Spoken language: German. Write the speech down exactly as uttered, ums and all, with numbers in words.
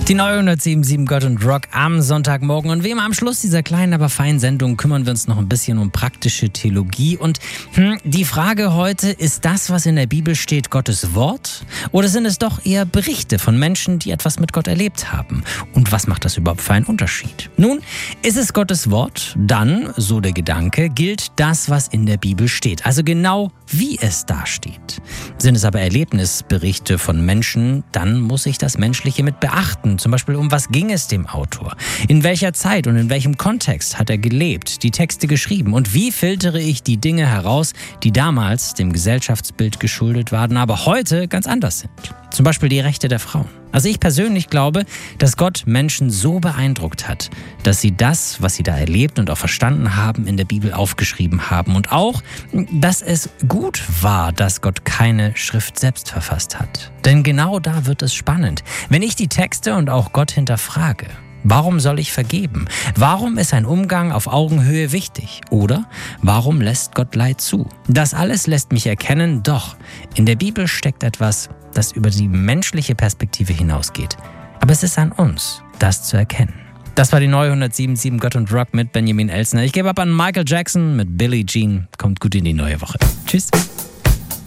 Die neue hundertsieben Komma sieben Gott und Rock am Sonntagmorgen. Und wie immer am Schluss dieser kleinen, aber feinen Sendung kümmern wir uns noch ein bisschen um praktische Theologie. Und hm, die Frage heute, ist das, was in der Bibel steht, Gottes Wort? Oder sind es doch eher Berichte von Menschen, die etwas mit Gott erlebt haben? Und was macht das überhaupt für einen Unterschied? Nun, ist es Gottes Wort, dann, so der Gedanke, gilt das, was in der Bibel steht. Also genau, wie es da steht. Sind es aber Erlebnisberichte von Menschen, dann muss ich das Menschliche mit beachten. Zum Beispiel, um was ging es dem Autor? In welcher Zeit und in welchem Kontext hat er gelebt, die Texte geschrieben? Und wie filtere ich die Dinge heraus, die damals dem Gesellschaftsbild geschuldet waren, aber heute ganz anders sind? Zum Beispiel die Rechte der Frauen. Also ich persönlich glaube, dass Gott Menschen so beeindruckt hat, dass sie das, was sie da erlebt und auch verstanden haben, in der Bibel aufgeschrieben haben. Und auch, dass es gut war, dass Gott keine Schrift selbst verfasst hat. Denn genau da wird es spannend. Wenn ich die Texte und auch Gott hinterfrage, warum soll ich vergeben? Warum ist ein Umgang auf Augenhöhe wichtig? Oder warum lässt Gott Leid zu? Das alles lässt mich erkennen, doch, in der Bibel steckt etwas, das über die menschliche Perspektive hinausgeht. Aber es ist an uns, das zu erkennen. Das war die neue hundertsieben Komma sieben Gott und Rock mit Benjamin Elsner. Ich gebe ab an Michael Jackson mit Billie Jean. Kommt gut in die neue Woche. Tschüss.